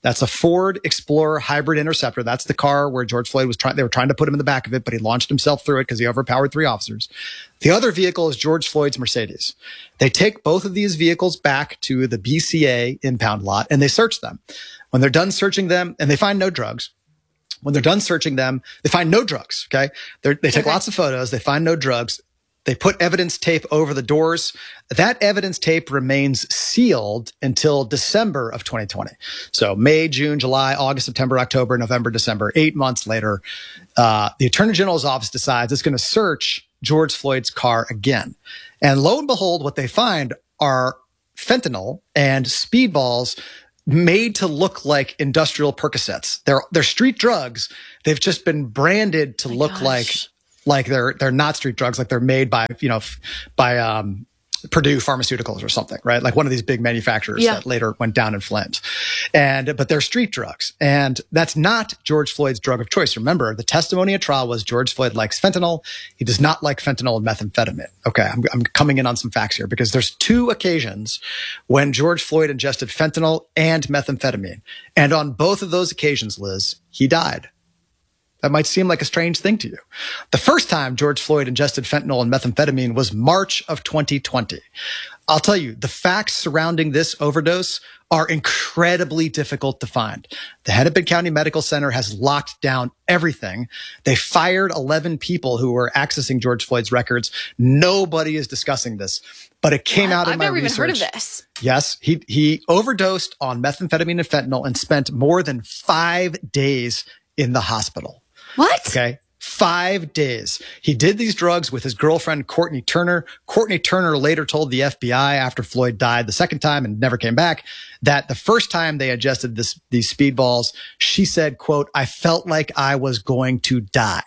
That's a Ford Explorer Hybrid Interceptor. That's the car where George Floyd was trying, they were trying to put him in the back of it, but he launched himself through it because he overpowered three officers. The other vehicle is George Floyd's Mercedes. They take both of these vehicles back to the B C A impound lot and they search them. When they're done searching them, and they find no drugs. When they're done searching them, they find no drugs. Okay. They're, they take okay. lots of photos. They find no drugs. They put evidence tape over the doors. That evidence tape remains sealed until December of twenty twenty. So May, June, July, August, September, October, November, December, eight months later, uh, the Attorney General's office decides it's going to search George Floyd's car again. And lo and behold, what they find are fentanyl and speedballs made to look like industrial Percocets. They're, they're street drugs. They've just been branded to oh look gosh. like Like they're they're not street drugs, like they're made by you know by um, Purdue Pharmaceuticals or something, right? Like one of these big manufacturers yeah. that later went down in flames. And but they're street drugs, and that's not George Floyd's drug of choice. Remember, the testimony at trial was George Floyd likes fentanyl. He does not like fentanyl and methamphetamine. Okay, I'm, I'm coming in on some facts here because there's two occasions when George Floyd ingested fentanyl and methamphetamine, and on both of those occasions, Liz, he died. That might seem like a strange thing to you. The first time George Floyd ingested fentanyl and methamphetamine was March of twenty twenty. I'll tell you, the facts surrounding this overdose are incredibly difficult to find. The Hennepin County Medical Center has locked down everything. They fired eleven people who were accessing George Floyd's records. Nobody is discussing this, but it came what? out in I've my never research. even heard of this. Yes, he he overdosed on methamphetamine and fentanyl and spent more than five days in the hospital. What? Okay. Five days. He did these drugs with his girlfriend, Courtney Turner. Courtney Turner later told the F B I after Floyd died the second time and never came back that the first time they ingested this, these speedballs, she said, quote, I felt like I was going to die.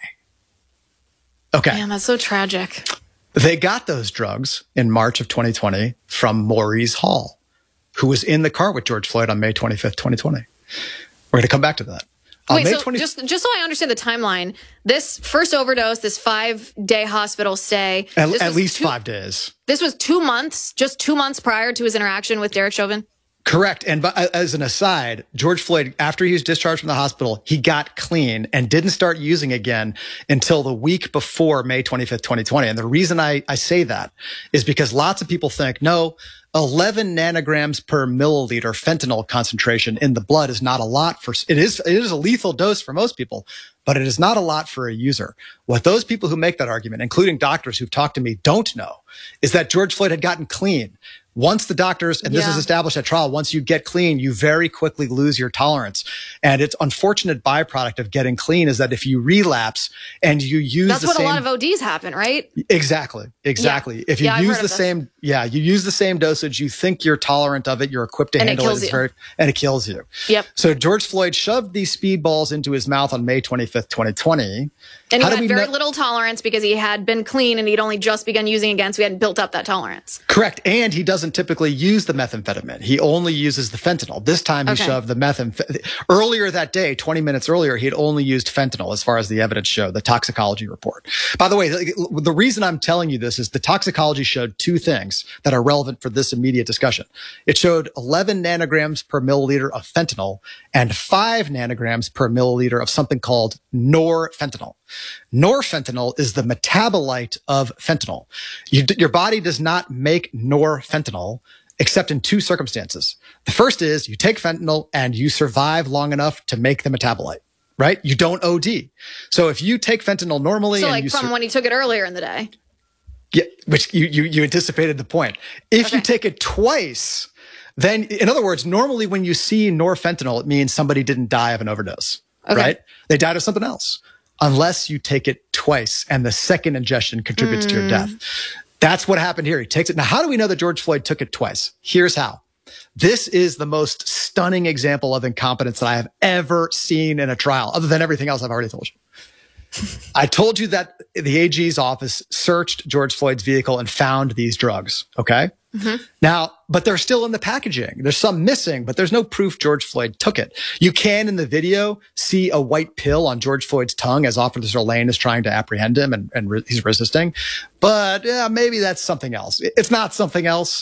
Okay. Man, that's so tragic. They got those drugs in March of twenty twenty from Maurice Hall, who was in the car with George Floyd on May twenty-fifth, twenty twenty. We're going to come back to that. Wait, so twentieth just just so I understand the timeline, this first overdose, this five-day hospital stay. At, at least two, five days. This was two months, just two months prior to his interaction with Derek Chauvin? Correct. And as an aside, George Floyd, after he was discharged from the hospital, he got clean and didn't start using again until the week before May twenty-fifth, twenty twenty. And the reason I, I say that is because lots of people think, no, eleven nanograms per milliliter fentanyl concentration in the blood is not a lot for, it is, it is a lethal dose for most people, but it is not a lot for a user. What those people who make that argument, including doctors who've talked to me, don't know is that George Floyd had gotten clean. Once the doctors, and this yeah. is established at trial, once you get clean, you very quickly lose your tolerance. And it's unfortunate byproduct of getting clean is that if you relapse and you use That's the what same, a lot of O Ds happen, right? Exactly. Exactly. Yeah. If you yeah, use the same, yeah, you use the same dosage, you think you're tolerant of it, you're equipped to and handle it. it, Kills it's you. very, and it kills you. Yep. So George Floyd shoved these speedballs into his mouth on May twenty-fifth, twenty twenty. And he How do had we very know- little tolerance because he had been clean and he'd only just begun using again, so he hadn't built up that tolerance. Correct. And he doesn't typically use the methamphetamine. He only uses the fentanyl. This time he Okay. shoved the methamphetamine. Earlier that day, twenty minutes earlier, he had only used fentanyl as far as the evidence showed, the toxicology report. By the way, the, the reason I'm telling you this is the toxicology showed two things that are relevant for this immediate discussion. It showed eleven nanograms per milliliter of fentanyl and five nanograms per milliliter of something called norfentanyl. Norfentanyl is the metabolite of fentanyl. You, your body does not make norfentanyl except in two circumstances. The first is you take fentanyl and you survive long enough to make the metabolite, right? You don't O D. So if you take fentanyl normally, So and like you from sur- when he took it earlier in the day. yeah, which you, you, you anticipated the point. If Okay. you take it twice, then in other words, normally when you see norfentanyl, it means somebody didn't die of an overdose, Okay. right? They died of something else. Unless you take it twice and the second ingestion contributes Mm. to your death. That's what happened here. He takes it. Now, how do we know that George Floyd took it twice? Here's how. This is the most stunning example of incompetence that I have ever seen in a trial, other than everything else I've already told you. I told you that the A G's office searched George Floyd's vehicle and found these drugs. Okay. Mm-hmm. Now, but they're still in the packaging. There's some missing, but there's no proof George Floyd took it. You can in the video see a white pill on George Floyd's tongue as Officer Lane is trying to apprehend him and, and re- he's resisting. But yeah, maybe that's something else. It's not something else.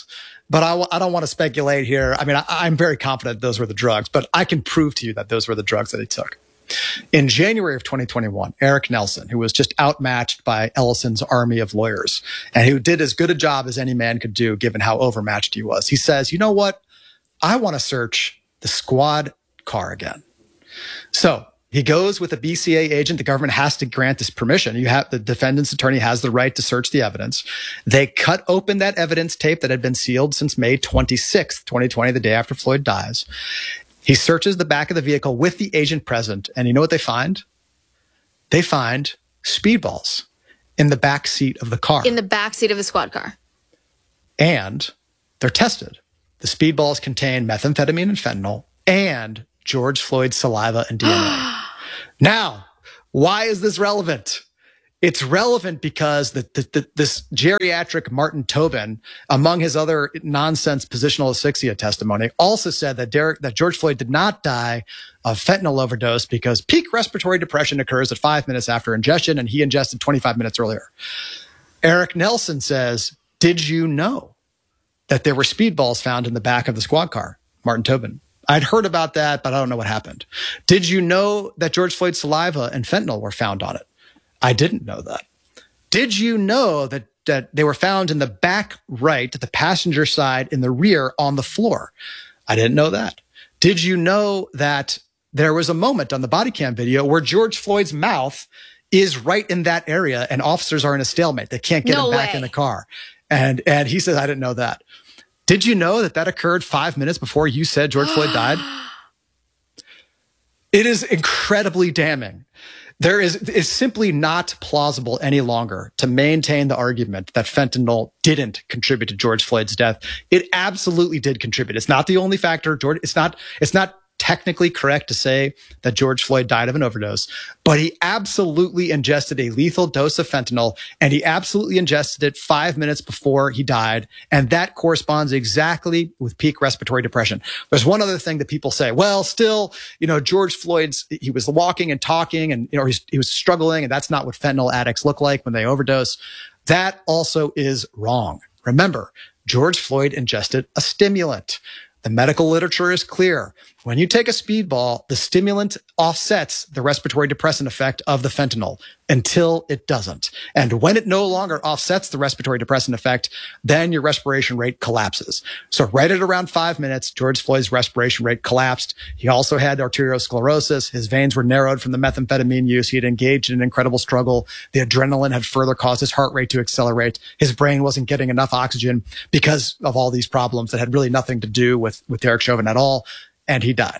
but I, w- I don't want to speculate here. I mean, I, I'm very confident those were the drugs, but I can prove to you that those were the drugs that he took. In January of twenty twenty-one, Eric Nelson, who was just outmatched by Ellison's army of lawyers and who did as good a job as any man could do given how overmatched he was, he says, you know what? I want to search the squad car again. So he goes with a B C A agent. The government has to grant this permission. You have the defendant's attorney has the right to search the evidence. They cut open that evidence tape that had been sealed since May twenty-sixth, twenty twenty, the day after Floyd dies. He searches the back of the vehicle with the agent present. And you know what they find? They find speedballs in the back seat of the car. In the back seat of the squad car. And they're tested. The speedballs contain methamphetamine and fentanyl and George Floyd's saliva and D N A. Now, why is this relevant? It's relevant because the, the, the, this geriatric Martin Tobin, among his other nonsense positional asphyxia testimony, also said that Derek, that George Floyd did not die of fentanyl overdose because peak respiratory depression occurs at five minutes after ingestion, and he ingested twenty-five minutes earlier. Eric Nelson says, did you know that there were speedballs found in the back of the squad car? Martin Tobin. I'd heard about that, but I don't know what happened. Did you know that George Floyd's saliva and fentanyl were found on it? I didn't know that. Did you know that, that they were found in the back right, the passenger side, in the rear on the floor? I didn't know that. Did you know that there was a moment on the body cam video where George Floyd's mouth is right in that area and officers are in a stalemate? They can't get No him back way. in the car. And, and he says, I didn't know that. Did you know that that occurred five minutes before you said George Floyd died? It is incredibly damning. There is, it's simply not plausible any longer to maintain the argument that fentanyl didn't contribute to George Floyd's death. It absolutely did contribute. It's not the only factor. George, it's not, it's not technically correct to say that George Floyd died of an overdose, but he absolutely ingested a lethal dose of fentanyl, and he absolutely ingested it five minutes before he died. And that corresponds exactly with peak respiratory depression. There's one other thing that people say, well, still, you know, George Floyd's, he was walking and talking and, you know, he's, he was struggling, and that's not what fentanyl addicts look like when they overdose. That also is wrong. Remember, George Floyd ingested a stimulant. The medical literature is clear. When you take a speedball, the stimulant offsets the respiratory depressant effect of the fentanyl until it doesn't. And when it no longer offsets the respiratory depressant effect, then your respiration rate collapses. So right at around five minutes, George Floyd's respiration rate collapsed. He also had arteriosclerosis. His veins were narrowed from the methamphetamine use. He had engaged in an incredible struggle. The adrenaline had further caused his heart rate to accelerate. His brain wasn't getting enough oxygen because of all these problems that had really nothing to do with, with Derek Chauvin at all. And he died.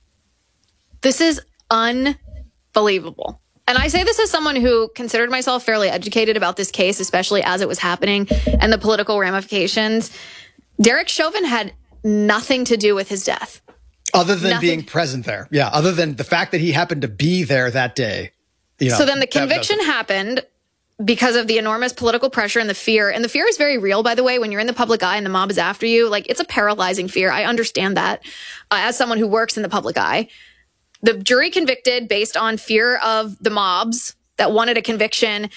This is unbelievable. And I say this as someone who considered myself fairly educated about this case, especially as it was happening and the political ramifications. Derek Chauvin had nothing to do with his death. Other than Nothing. being present there. Yeah. Other than the fact that he happened to be there that day. You know, so then the that conviction doesn't- happened because of the enormous political pressure and the fear. And the fear is very real, by the way, when you're in the public eye and the mob is after you. Like, it's a paralyzing fear. I understand that uh, as someone who works in the public eye. The jury convicted based on fear of the mobs that wanted a conviction.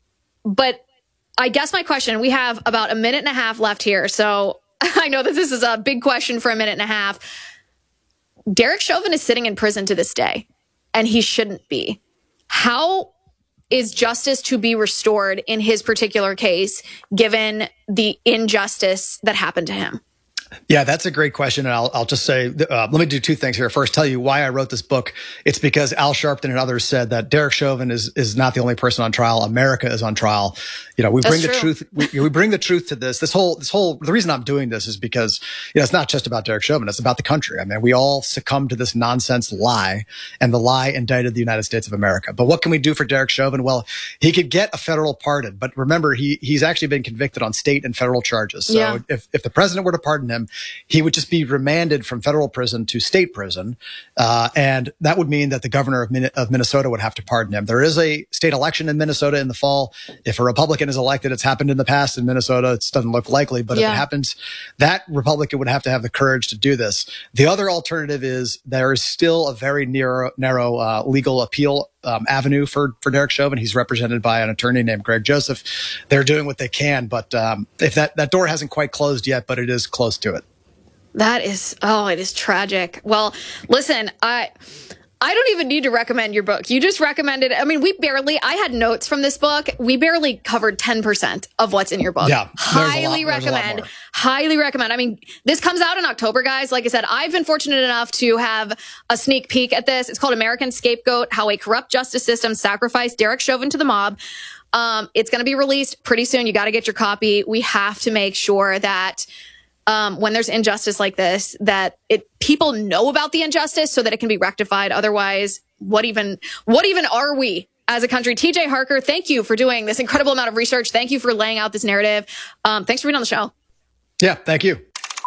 But I guess my question, we have about a minute and a half left here. So I know that this is a big question for a minute and a half. Derek Chauvin is sitting in prison to this day, and he shouldn't be. How is justice to be restored in his particular case, given the injustice that happened to him? Yeah, that's a great question. And I'll, I'll just say, uh, let me do two things here. First, tell you why I wrote this book. It's because Al Sharpton and others said that Derek Chauvin is, is not the only person on trial. America is on trial. You know, we That's bring the true. truth, we, we bring the truth to this. This whole, this whole, the reason I'm doing this is because, you know, it's not just about Derek Chauvin. It's about the country. I mean, we all succumbed to this nonsense lie, and the lie indicted the United States of America. But what can we do for Derek Chauvin? Well, he could get a federal pardon, but remember, he, he's actually been convicted on state and federal charges. So Yeah. if, if the president were to pardon him, he would just be remanded from federal prison to state prison. Uh, and that would mean that the governor of, Min- of Minnesota would have to pardon him. There is a state election in Minnesota in the fall. If a Republican is elected, it's happened in the past in Minnesota. It doesn't look likely, but Yeah. if it happens, that Republican would have to have the courage to do this. The other alternative is there is still a very narrow, narrow uh, legal appeal um, avenue for, for Derek Chauvin. He's represented by an attorney named Greg Joseph. They're doing what they can, but um, if that, that door hasn't quite closed yet, but it is close to it. That is, oh, it is tragic. Well, listen, I... I don't even need to recommend your book. You just recommended, I mean, we barely, I had notes from this book. We barely covered ten percent of what's in your book. Yeah. Highly a lot, recommend. Highly recommend. I mean, this comes out in October, guys. Like I said, I've been fortunate enough to have a sneak peek at this. It's called American Scapegoat, How a Corrupt Justice System Sacrificed Derek Chauvin to the Mob. Um, it's going to be released pretty soon. You got to get your copy. We have to make sure that Um, when there's injustice like this, that it people know about the injustice so that it can be rectified. Otherwise, what even what even are we as a country? T J Harker, thank you for doing this incredible amount of research. Thank you for laying out this narrative. Um, thanks for being on the show. Yeah, thank you.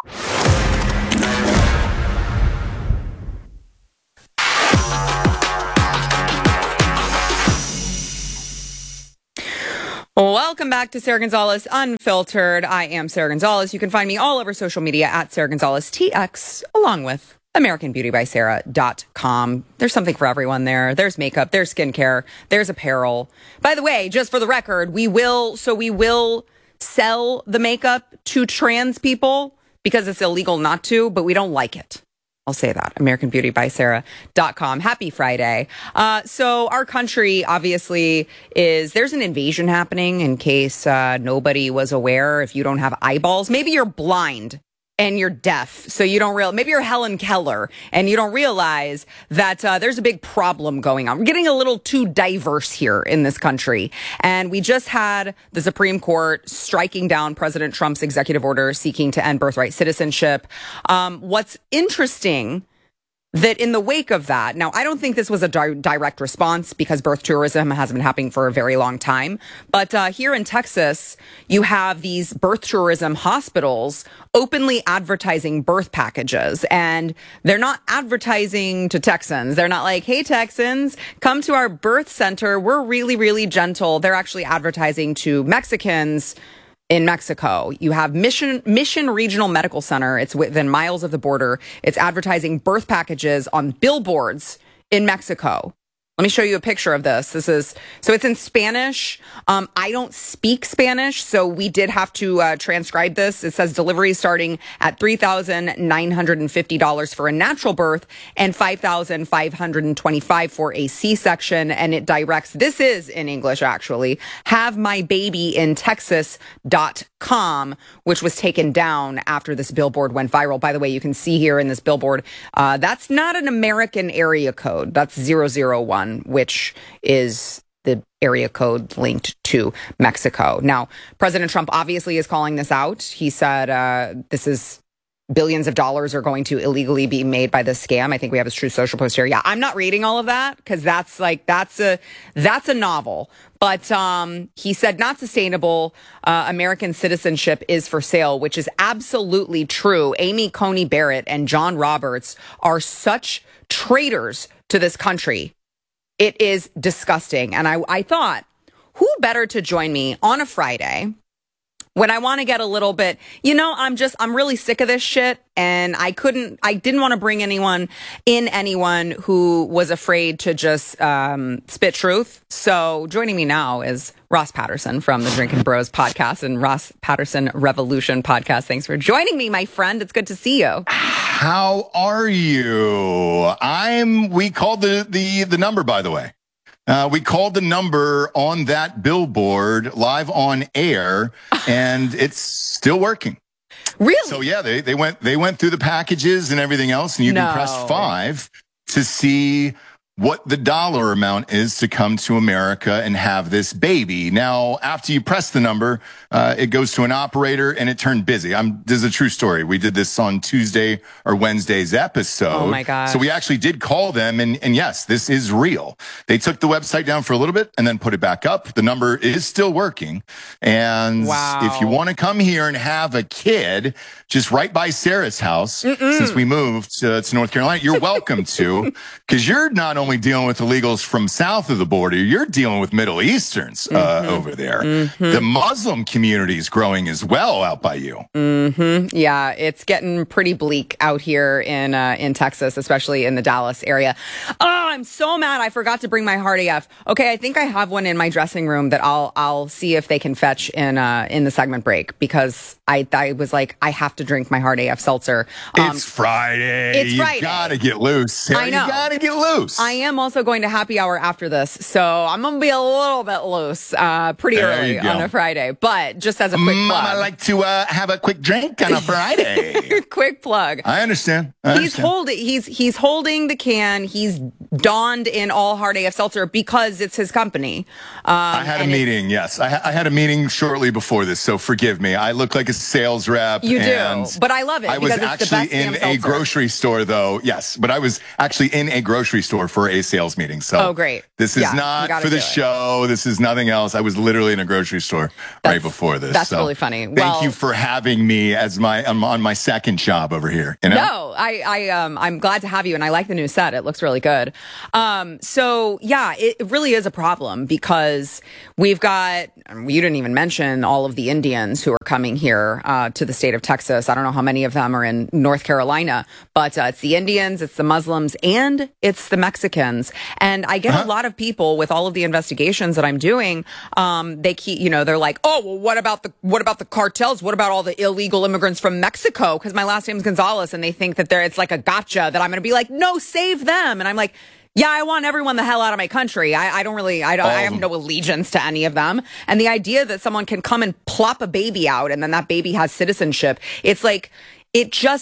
Welcome back to Sarah Gonzalez Unfiltered. I am Sarah Gonzalez. You can find me all over social media at Sarah Gonzalez T X, along with American Beauty by Sarah dot com. There's something for everyone there. There's makeup, there's skincare, there's apparel. By the way, just for the record, we will, so we will sell the makeup to trans people because it's illegal not to, but we don't like it. I'll say that. American Beauty by Sarah dot com. Happy Friday. Uh, so our country obviously is, there's an invasion happening in case uh, nobody was aware. If you don't have eyeballs, maybe you're blind and you're deaf, so you don't real. Maybe you're Helen Keller and you don't realize that uh, there's a big problem going on. We're getting a little too diverse here in this country, and we just had the Supreme Court striking down President Trump's executive order seeking to end birthright citizenship. Um, what's interesting that in the wake of that, now I don't think this was a di- direct response because birth tourism has been happening for a very long time. But uh, here in Texas, you have these birth tourism hospitals openly advertising birth packages, and they're not advertising to Texans. They're not like, hey, Texans, come to our birth center. We're really, really gentle. They're actually advertising to Mexicans in Mexico. You have Mission Mission Regional Medical Center. It's within miles of the border. It's advertising birth packages on billboards in Mexico. Let me show you a picture of this. This is, so it's in Spanish. Um, I don't speak Spanish, so we did have to uh, transcribe this. It says delivery starting at three thousand nine hundred fifty dollars for a natural birth and five thousand five hundred twenty-five dollars for a C-section. And it directs, this is in English actually, have my baby in Texas dot com, which was taken down after this billboard went viral. By the way, you can see here in this billboard, uh, that's not an American area code. That's zero zero one. Which is the area code linked to Mexico. Now, President Trump obviously is calling this out. He said uh, this is billions of dollars are going to illegally be made by this scam. I think we have his Truth Social post here. Yeah, I'm not reading all of that because that's like that's a that's a novel. But um, he said not sustainable. Uh, American citizenship is for sale, which is absolutely true. Amy Coney Barrett and John Roberts are such traitors to this country. It is disgusting. And I, I thought, who better to join me on a Friday when I want to get a little bit, you know, I'm just, I'm really sick of this shit. And I couldn't, I didn't want to bring anyone in, anyone who was afraid to just um, spit truth. So joining me now is Ross Patterson from the Drinkin' Bros podcast and Ross Patterson Revolution podcast. Thanks for joining me, my friend. It's good to see you. How are you? I'm, we called the, the, the number, by the way. Uh, we called the number on that billboard live on air, and it's still working. Really? So yeah, they, they went they went through the packages and everything else, and you no. can press five to see what the dollar amount is to come to America and have this baby. Now, after you press the number, uh, it goes to an operator and it turned busy. I'm, this is a true story. We did this on Tuesday or Wednesday's episode. Oh my God. So we actually did call them, and, and yes, this is real. They took the website down for a little bit and then put it back up. The number is still working. And wow. if you want to come here and have a kid just right by Sarah's house, Mm-mm. since we moved to, to North Carolina, you're welcome to, because you're not only dealing with illegals from south of the border, you're dealing with Middle Easterns uh, mm-hmm. over there. Mm-hmm. The Muslim community is growing as well out by you. Mm-hmm. Yeah, it's getting pretty bleak out here in uh, in Texas, especially in the Dallas area. Oh, I'm so mad I forgot to bring my Hard A F. Okay, I think I have one in my dressing room that I'll I'll see if they can fetch in uh in the segment break, because I I was like, I have to drink my Hard A F seltzer. Um, it's Friday. It's Friday. You gotta get loose, Sarah. I know. You gotta get loose. I am also going to happy hour after this, so I'm gonna be a little bit loose, uh, pretty there early on a Friday. But just as a quick mm, plug, I like to uh, have a quick drink on a Friday. Quick plug. I understand. I he's understand. holding. He's he's holding the can. He's donned in all Hard A F seltzer because it's his company. Um, I had a meeting. Yes, I, ha- I had a meeting shortly before this, so forgive me. I look like a sales rep. You and do, but I love it. I was because it's actually the best in damn a seltzer. grocery store, though. Yes, but I was actually in a grocery store for a sales meeting. So, oh, great. This is yeah, not for the show. This is nothing else. I was literally in a grocery store that's, right before this. That's so really funny. Thank well, you for having me as my um, on my second job over here. You know? No, I, I, um, I'm glad to have you, and I like the new set. It looks really good. Um, so yeah, it, it really is a problem because we've got. You didn't even mention all of the Indians who are coming here uh, to the state of Texas. I don't know how many of them are in North Carolina, but uh, it's the Indians, it's the Muslims, and it's the Mexicans. And I get uh-huh. a lot of people with all of the investigations that I'm doing. Um, they keep, you know, they're like, oh, well, what about the what about the cartels? What about all the illegal immigrants from Mexico? Because my last name is Gonzalez, and they think that they're it's like a gotcha that I'm going to be like, no, save them. And I'm like, yeah, I want everyone the hell out of my country. I, I don't really, I don't, um, I have no allegiance to any of them. And the idea that someone can come and plop a baby out and then that baby has citizenship, it's like, it just